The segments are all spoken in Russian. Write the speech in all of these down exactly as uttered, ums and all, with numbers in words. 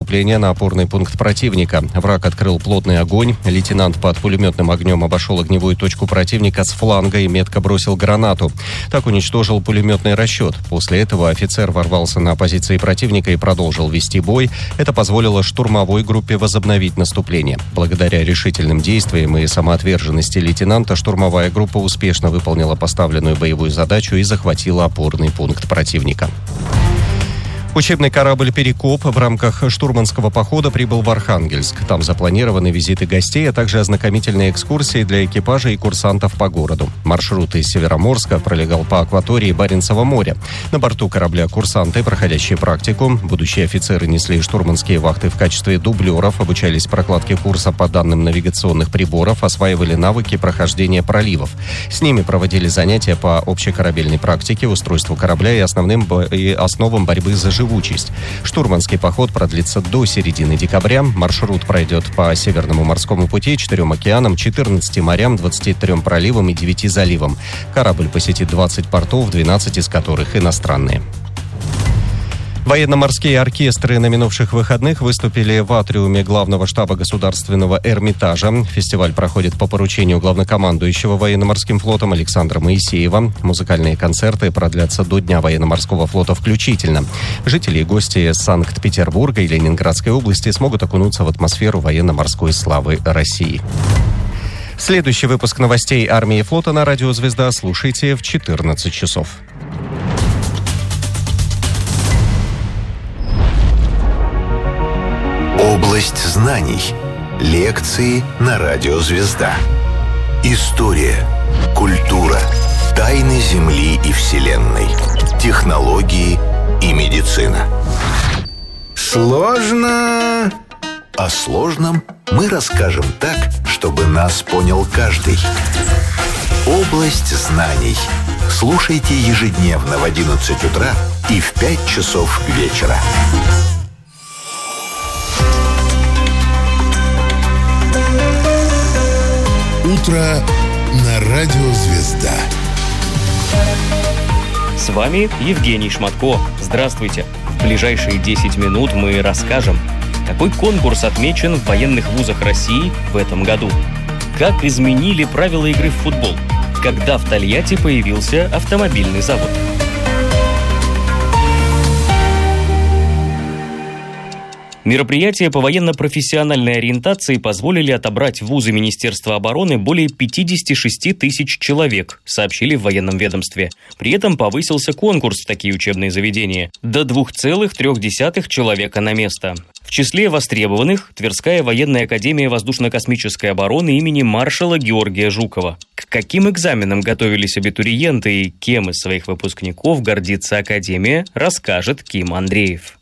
наступления на опорный пункт противника. Враг открыл плотный огонь. Лейтенант под пулеметным огнем обошел огневую точку противника с фланга и метко бросил гранату. Так уничтожил пулеметный расчет. После этого офицер ворвался на позиции противника и продолжил вести бой. Это позволило штурмовой группе возобновить наступление. Благодаря решительным действиям и самоотверженности лейтенанта штурмовая группа успешно выполнила поставленную боевую задачу и захватила опорный пункт противника. Учебный корабль «Перекоп» в рамках штурманского похода прибыл в Архангельск. Там запланированы визиты гостей, а также ознакомительные экскурсии для экипажа и курсантов по городу. Маршрут из Североморска пролегал по акватории Баренцева моря. На борту корабля курсанты, проходящие практику. Будущие офицеры несли штурманские вахты в качестве дублеров, обучались прокладке курса по данным навигационных приборов, осваивали навыки прохождения проливов. С ними проводили занятия по общекорабельной практике, устройству корабля и основным бо- и основам борьбы за живучесть. Штурманский поход продлится до середины декабря. Маршрут пройдет по Северному морскому пути, четырем океанам, четырнадцати морям, двадцати трём проливам и девяти заливам. Корабль посетит двадцать портов, двенадцать из которых иностранные. Военно-морские оркестры на минувших выходных выступили в атриуме главного штаба Государственного Эрмитажа. Фестиваль проходит по поручению главнокомандующего военно-морским флотом Александра Моисеева. Музыкальные концерты продлятся до Дня военно-морского флота включительно. Жители и гости Санкт-Петербурга и Ленинградской области смогут окунуться в атмосферу военно-морской славы России. Следующий выпуск новостей армии и флота на радио «Звезда» слушайте в четырнадцать часов. Область знаний. Лекции на радио «Звезда». История, культура, тайны Земли и Вселенной, технологии и медицина. Сложно. О сложном мы расскажем так, чтобы нас понял каждый. Область знаний. Слушайте ежедневно в одиннадцать утра и в пять часов вечера. Утро на радио «Звезда». С вами Евгений Шматко. Здравствуйте. В ближайшие десять минут мы расскажем, какой конкурс отмечен в военных вузах России в этом году, как изменили правила игры в футбол, когда в Тольятти появился автомобильный завод. Мероприятия по военно-профессиональной ориентации позволили отобрать в вузы Министерства обороны более пятьдесят шесть тысяч человек, сообщили в военном ведомстве. При этом повысился конкурс в такие учебные заведения до две целых три десятых человека на место. В числе востребованных Тверская военная академия воздушно-космической обороны имени маршала Георгия Жукова. К каким экзаменам готовились абитуриенты и кем из своих выпускников гордится академия, расскажет Ким Андреев.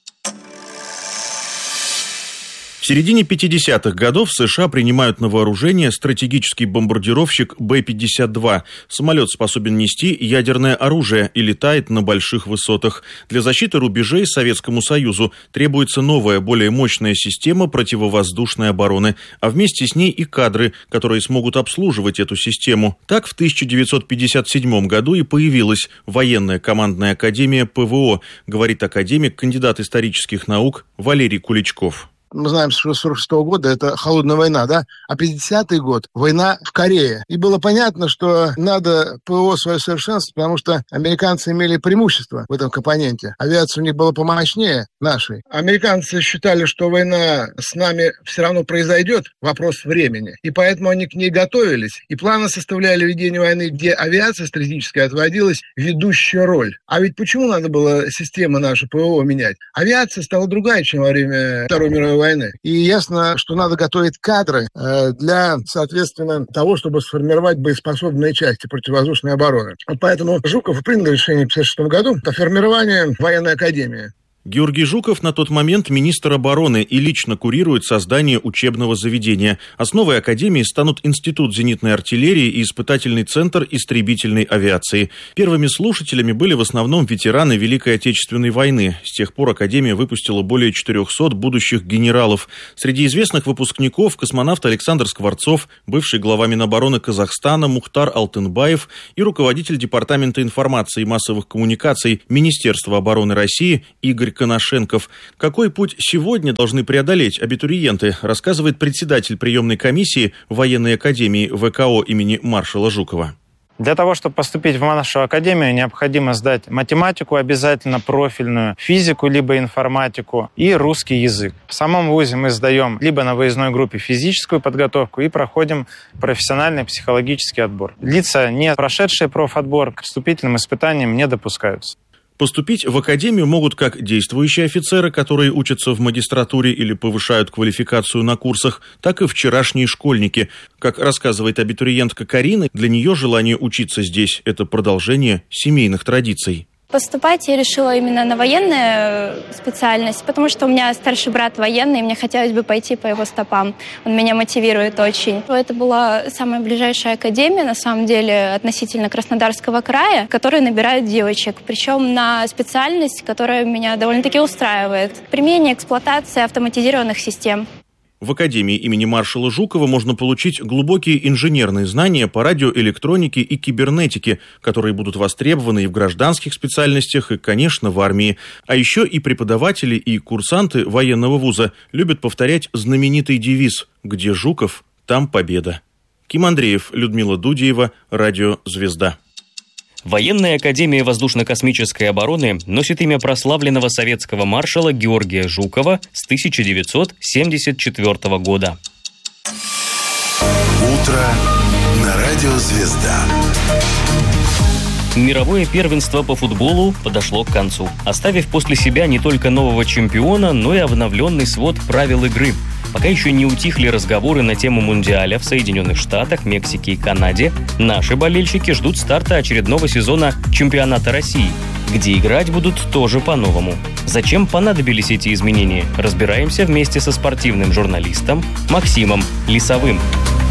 В середине пятидесятых годов в США принимают на вооружение стратегический бомбардировщик Бэ пятьдесят два. Самолет способен нести ядерное оружие и летает на больших высотах. Для защиты рубежей Советскому Союзу требуется новая, более мощная система противовоздушной обороны, а вместе с ней и кадры, которые смогут обслуживать эту систему. Так в тысяча девятьсот пятьдесят седьмом году и появилась военная командная академия Пэ Вэ О, говорит академик, кандидат исторических наук Валерий Куличков. Мы знаем, что сорок шестого года это холодная война, да? А пятидесятый год война в Корее. И было понятно, что надо Пэ Вэ О свое совершенствовать, потому что американцы имели преимущество в этом компоненте. Авиация у них была помощнее нашей. Американцы считали, что война с нами все равно произойдет, вопрос времени. И поэтому они к ней готовились. И планы составляли ведение войны, где авиация стратегическая отводилась ведущую роль. А ведь почему надо было систему нашу Пэ Вэ О менять? Авиация стала другая, чем во время Второй мировой войны. И ясно, что надо готовить кадры э, для, соответственно, того, чтобы сформировать боеспособные части противовоздушной обороны. Вот поэтому Жуков и принял решение в пятьдесят шестом году о формировании военной академии. Георгий Жуков на тот момент министр обороны и лично курирует создание учебного заведения. Основой академии станут Институт зенитной артиллерии и испытательный центр истребительной авиации. Первыми слушателями были в основном ветераны Великой Отечественной войны. С тех пор академия выпустила более четырехсот будущих генералов. Среди известных выпускников космонавт Александр Скворцов, бывший глава Минобороны Казахстана Мухтар Алтынбаев и руководитель Департамента информации и массовых коммуникаций Министерства обороны России Игорь Игорь Коношенков. Какой путь сегодня должны преодолеть абитуриенты, рассказывает председатель приемной комиссии военной академии ВКО имени маршала Жукова. Для того, чтобы поступить в нашу академию, необходимо сдать математику обязательно профильную, физику либо информатику и русский язык. В самом вузе мы сдаем либо на выездной группе физическую подготовку и проходим профессиональный психологический отбор. Лица, не прошедшие профотбор, к вступительным испытаниям не допускаются. Поступить в академию могут как действующие офицеры, которые учатся в магистратуре или повышают квалификацию на курсах, так и вчерашние школьники. Как рассказывает абитуриентка Карина, для нее желание учиться здесь – это продолжение семейных традиций. Поступать я решила именно на военную специальность, потому что у меня старший брат военный, и мне хотелось бы пойти по его стопам. Он меня мотивирует очень. Это была самая ближайшая академия, на самом деле, относительно Краснодарского края, которая набирает девочек. Причем на специальность, которая меня довольно-таки устраивает. Применение, эксплуатация автоматизированных систем. В Академии имени маршала Жукова можно получить глубокие инженерные знания по радиоэлектронике и кибернетике, которые будут востребованы и в гражданских специальностях, и, конечно, в армии. А еще и преподаватели, и курсанты военного вуза любят повторять знаменитый девиз «Где Жуков, там победа». Ким Андреев, Людмила Дудеева, Радио «Звезда». Военная академия воздушно-космической обороны носит имя прославленного советского маршала Георгия Жукова с тысяча девятьсот семьдесят четвёртого года. Утро на Радио «Звезда». Мировое первенство по футболу подошло к концу, оставив после себя не только нового чемпиона, но и обновленный свод правил игры. Пока еще не утихли разговоры на тему Мундиаля в Соединенных Штатах, Мексике и Канаде, наши болельщики ждут старта очередного сезона Чемпионата России, где играть будут тоже по-новому. Зачем понадобились эти изменения, разбираемся вместе со спортивным журналистом Максимом Лисовым.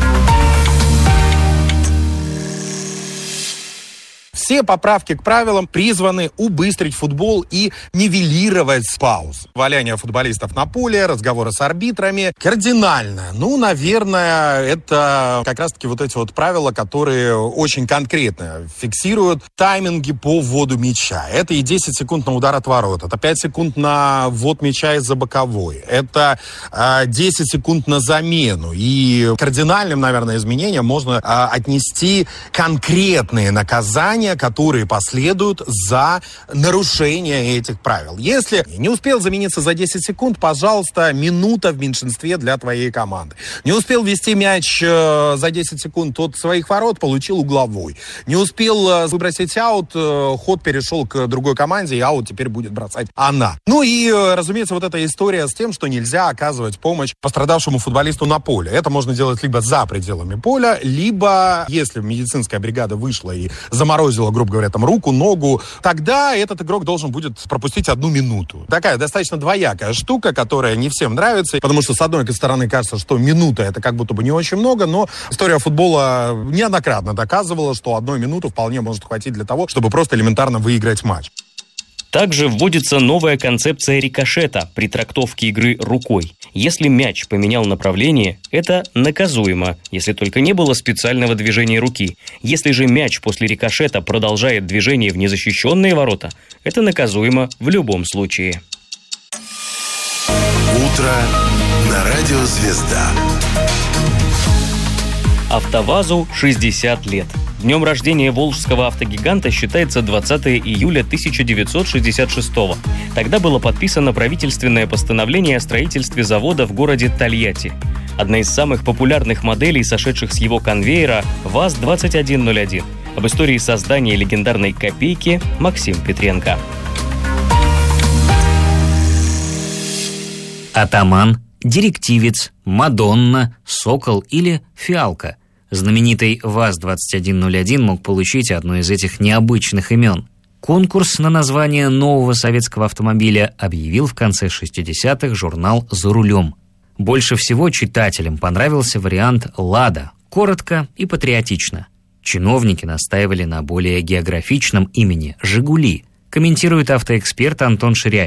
Все поправки к правилам призваны убыстрить футбол и нивелировать пауз. Валяние футболистов на поле, разговоры с арбитрами. Кардинально. Ну, наверное, это как раз-таки вот эти вот правила, которые очень конкретно фиксируют тайминги по вводу мяча. Это и десять секунд на удар от ворот, это пять секунд на ввод мяча из-за боковой, это э, десять секунд на замену. И кардинальным, наверное, изменением можно э, отнести конкретные наказания, которые последуют за нарушение этих правил. Если не успел замениться за десять секунд, пожалуйста, минута в меньшинстве для твоей команды. Не успел ввести мяч э, за десять секунд от своих ворот, получил угловой. Не успел э, выбросить аут, э, ход перешел к другой команде, и аут теперь будет бросать она. Ну и, э, разумеется, вот эта история с тем, что нельзя оказывать помощь пострадавшему футболисту на поле. Это можно делать либо за пределами поля, либо, если медицинская бригада вышла и заморозила, грубо говоря, там руку, ногу, тогда этот игрок должен будет пропустить одну минуту. Такая достаточно двоякая штука, которая не всем нравится, потому что, с одной стороны, кажется, что минута это как будто бы не очень много, но история футбола неоднократно доказывала, что одной минуты вполне может хватить для того, чтобы просто элементарно выиграть матч. Также вводится новая концепция рикошета при трактовке игры рукой. Если мяч поменял направление, это наказуемо, если только не было специального движения руки. Если же мяч после рикошета продолжает движение в незащищенные ворота, это наказуемо в любом случае. Утро на Радио «Звезда». АвтоВАЗу шестьдесят лет. Днем рождения волжского автогиганта считается двадцатого июля тысяча девятьсот шестьдесят шестого. Тогда было подписано правительственное постановление о строительстве завода в городе Тольятти. Одна из самых популярных моделей, сошедших с его конвейера, ВАЗ двадцать один ноль один. Об истории создания легендарной «Копейки» Максим Петренко. Атаман, директивец, Мадонна, Сокол или Фиалка. Знаменитый ВАЗ двадцать один ноль один мог получить одно из этих необычных имен. Конкурс на название нового советского автомобиля объявил в конце шестидесятых журнал «За рулем». Больше всего читателям понравился вариант «Лада», коротко и патриотично. Чиновники настаивали на более географичном имени «Жигули», комментирует автоэксперт Антон Ширяев.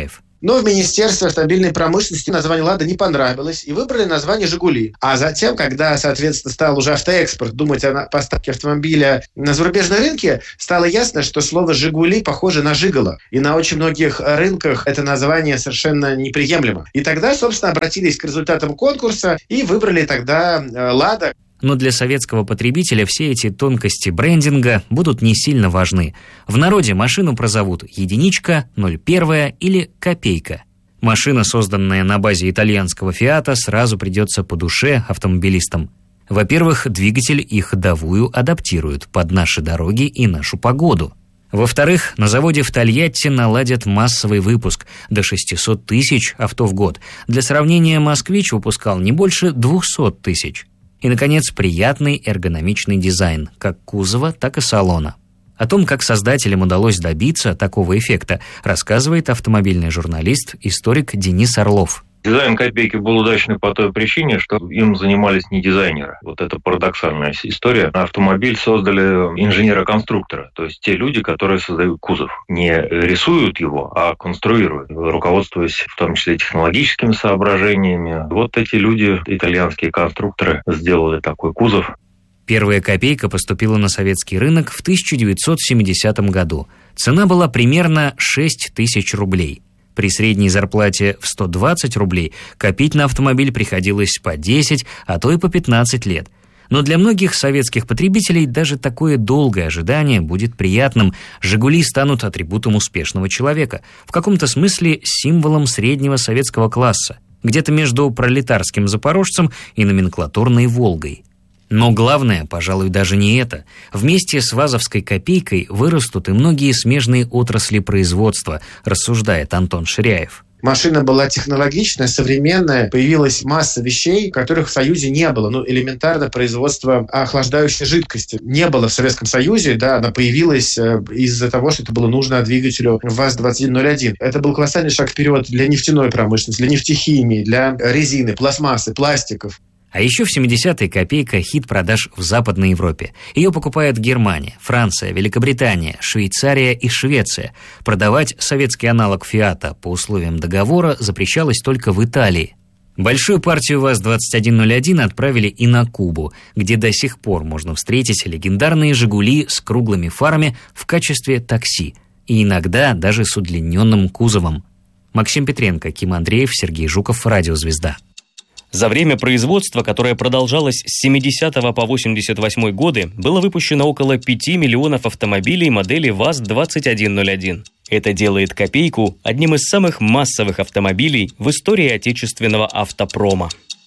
Но в Министерстве автомобильной промышленности название «Лада» не понравилось, и выбрали название «Жигули». А затем, когда, соответственно, стал уже автоэкспорт думать о поставке автомобиля на зарубежные рынки, стало ясно, что слово «Жигули» похоже на «Жиголо». И на очень многих рынках это название совершенно неприемлемо. И тогда, собственно, обратились к результатам конкурса и выбрали тогда «Лада». Но для советского потребителя все эти тонкости брендинга будут не сильно важны. В народе машину прозовут «единичка», «ноль первая» или «копейка». Машина, созданная на базе итальянского «Фиата», сразу придется по душе автомобилистам. Во-первых, двигатель и ходовую адаптируют под наши дороги и нашу погоду. Во-вторых, на заводе в Тольятти наладят массовый выпуск до шестьсот тысяч авто в год. Для сравнения, «Москвич» выпускал не больше двести тысяч. И, наконец, приятный эргономичный дизайн, как кузова, так и салона. О том, как создателям удалось добиться такого эффекта, рассказывает автомобильный журналист, историк Денис Орлов. Дизайн «Копейки» был удачный по той причине, что им занимались не дизайнеры. Вот это парадоксальная история. Автомобиль создали инженеры-конструкторы, то есть те люди, которые создают кузов. Не рисуют его, а конструируют, руководствуясь в том числе технологическими соображениями. Вот эти люди, итальянские конструкторы, сделали такой кузов. Первая «Копейка» поступила на советский рынок в тысяча девятьсот семидесятом году. Цена была примерно шесть тысяч рублей. При средней зарплате в сто двадцать рублей копить на автомобиль приходилось по десять, а то и по пятнадцать лет. Но для многих советских потребителей даже такое долгое ожидание будет приятным. «Жигули» станут атрибутом успешного человека, в каком-то смысле символом среднего советского класса, где-то между пролетарским «Запорожцем» и номенклатурной «Волгой». Но главное, пожалуй, даже не это. Вместе с ВАЗовской «Копейкой» вырастут и многие смежные отрасли производства, рассуждает Антон Ширяев. Машина была технологичная, современная, появилась масса вещей, которых в Союзе не было. Ну, элементарно производство охлаждающей жидкости не было в Советском Союзе, да, она появилась из-за того, что это было нужно двигателю ВАЗ двадцать один ноль один. Это был колоссальный шаг вперед для нефтяной промышленности, для нефтехимии, для резины, пластмассы, пластиков. А еще в семидесятые «Копейка» — хит продаж в Западной Европе. Ее покупают Германия, Франция, Великобритания, Швейцария и Швеция. Продавать советский аналог «Фиата» по условиям договора запрещалось только в Италии. Большую партию ВАЗ двадцать один ноль один отправили и на Кубу, где до сих пор можно встретить легендарные «Жигули» с круглыми фарами в качестве такси. И иногда даже с удлиненным кузовом. Максим Петренко, Ким Андреев, Сергей Жуков, «Радиозвезда». За время производства, которое продолжалось с семидесятого по восемьдесят восьмой годы, было выпущено около пяти миллионов автомобилей модели ВАЗ двадцать один ноль один. Это делает «Копейку» одним из самых массовых автомобилей в истории отечественного автопрома.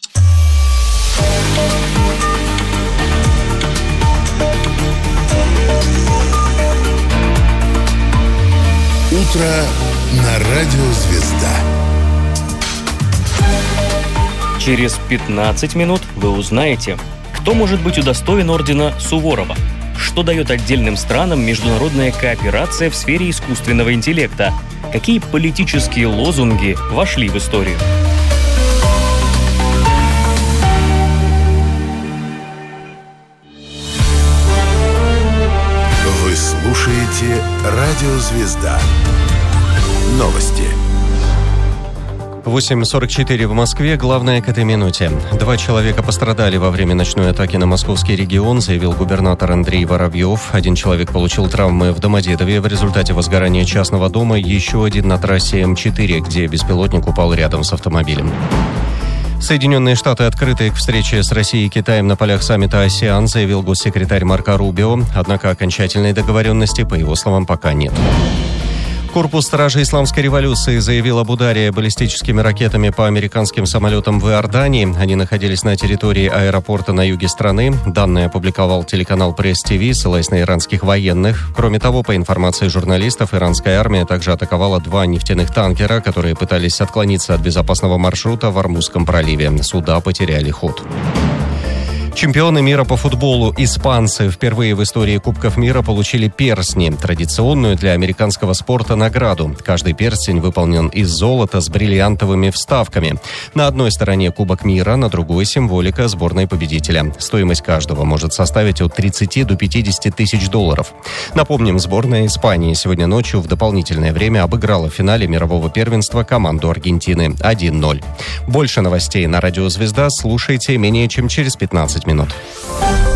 Утро на радио «Звезда». Через пятнадцать минут вы узнаете, кто может быть удостоен ордена Суворова, что дает отдельным странам международная кооперация в сфере искусственного интеллекта, какие политические лозунги вошли в историю. Вы слушаете радио «Звезда». Новости. восемь сорок четыре в Москве. Главное к этой минуте. Два человека пострадали во время ночной атаки на московский регион, заявил губернатор Андрей Воробьев. Один человек получил травмы в Домодедове в результате возгорания частного дома, еще один на трассе М четыре, где беспилотник упал рядом с автомобилем. Соединенные Штаты открыты к встрече с Россией и Китаем на полях саммита «АСЕАН», заявил госсекретарь Марко Рубио. Однако окончательной договоренности, по его словам, пока нет. Корпус стражей исламской революции заявил об ударе баллистическими ракетами по американским самолетам в Иордании. Они находились на территории аэропорта на юге страны. Данные опубликовал телеканал Пресс-ТВ, ссылаясь на иранских военных. Кроме того, по информации журналистов, иранская армия также атаковала два нефтяных танкера, которые пытались отклониться от безопасного маршрута в Ормузском проливе. Суда потеряли ход. Чемпионы мира по футболу испанцы впервые в истории Кубков мира получили перстни, традиционную для американского спорта награду. Каждый перстень выполнен из золота с бриллиантовыми вставками. На одной стороне Кубок мира, на другой символика сборной победителя. Стоимость каждого может составить от тридцати до пятидесяти тысяч долларов. Напомним, сборная Испании сегодня ночью в дополнительное время обыграла в финале мирового первенства команду Аргентины один ноль. Больше новостей на Радио Звезда слушайте менее чем через пятнадцать минут.